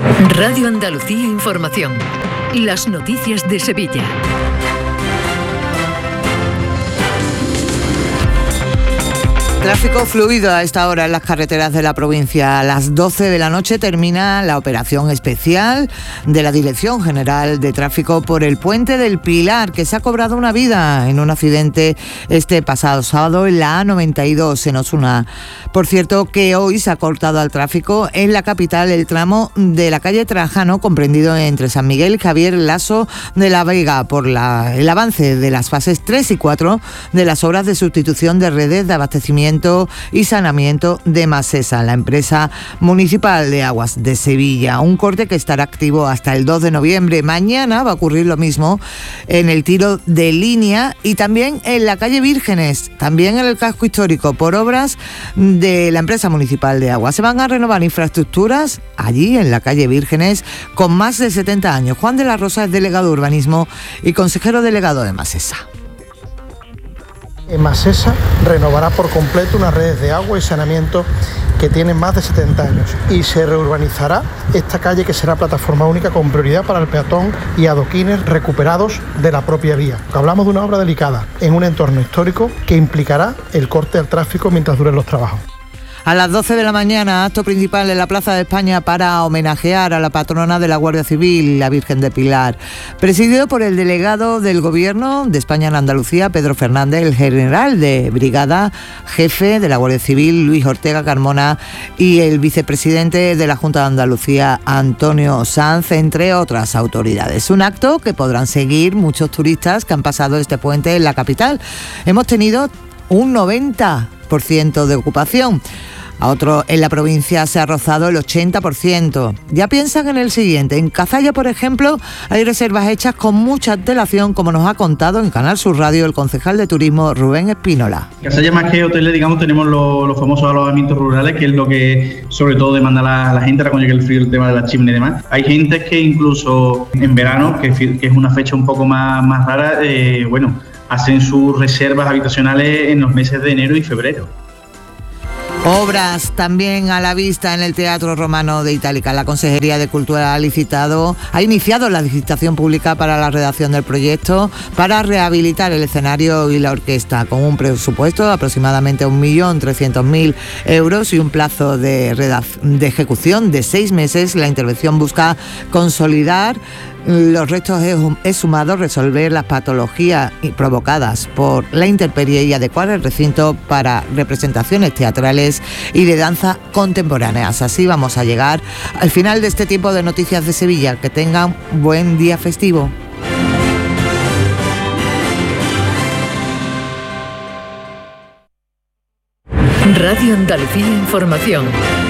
Radio Andalucía Información. Las noticias de Sevilla. Tráfico fluido a esta hora en las carreteras de la provincia. A las 12 de la noche termina la operación especial de la Dirección General de Tráfico por el Puente del Pilar, que se ha cobrado una vida en un accidente este pasado sábado en la A92 en Osuna. Por cierto, que hoy se ha cortado al tráfico en la capital el tramo de la calle Trajano, comprendido entre San Miguel y Javier Laso de la Vega, por el avance de las fases 3 y 4 de las obras de sustitución de redes de abastecimiento y saneamiento de Masesa, la empresa municipal de aguas de Sevilla. Un corte que estará activo hasta el 2 de noviembre. Mañana va a ocurrir lo mismo en el tiro de línea y también en la calle Vírgenes, también en el casco histórico, por obras de la empresa municipal de aguas. Se van a renovar infraestructuras allí en la calle Vírgenes con más de 70 años. Juan de la Rosa es delegado de urbanismo y consejero delegado de Masesa. Masesa renovará por completo unas redes de agua y saneamiento que tienen más de 70 años y se reurbanizará esta calle, que será plataforma única con prioridad para el peatón y adoquines recuperados de la propia vía. Hablamos de una obra delicada en un entorno histórico que implicará el corte al tráfico mientras duren los trabajos. A las 12 de la mañana, acto principal en la Plaza de España para homenajear a la patrona de la Guardia Civil, la Virgen de Pilar. Presidido por el delegado del Gobierno de España en Andalucía, Pedro Fernández, el general de brigada, jefe de la Guardia Civil, Luis Ortega Carmona, y el vicepresidente de la Junta de Andalucía, Antonio Sanz, entre otras autoridades. Un acto que podrán seguir muchos turistas que han pasado este puente en la capital. Hemos tenido un 90% de ocupación. A otro en la provincia se ha rozado el 80%. Ya piensan en el siguiente. En Cazalla, por ejemplo, hay reservas hechas con mucha antelación, como nos ha contado en Canal Sur Radio el concejal de turismo Rubén Espínola. En Cazalla, más que hoteles, digamos, tenemos los famosos alojamientos rurales, que es lo que sobre todo demanda la gente ahora cuando llega el frío, el tema de la chimenea y demás. Hay gente que incluso en verano, que es una fecha un poco más rara, hacen sus reservas habitacionales en los meses de enero y febrero. Obras también a la vista en el Teatro Romano de Itálica. La Consejería de Cultura ha iniciado la licitación pública para la redacción del proyecto para rehabilitar el escenario y la orquesta, con un presupuesto de aproximadamente 1.300.000 euros y un plazo de ejecución de 6 meses. La intervención busca consolidar los restos exhumados, resolver las patologías provocadas por la intemperie y adecuar el recinto para representaciones teatrales y de danza contemporáneas. Así vamos a llegar al final de este tiempo de Noticias de Sevilla. Que tengan buen día festivo. Radio Andalucía Información.